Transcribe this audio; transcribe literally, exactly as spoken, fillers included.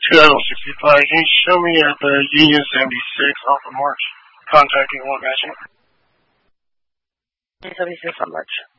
Seattle sixty-five, can you show me at the Union seventy-six off of March? Contacting one matching. seventy-six on March.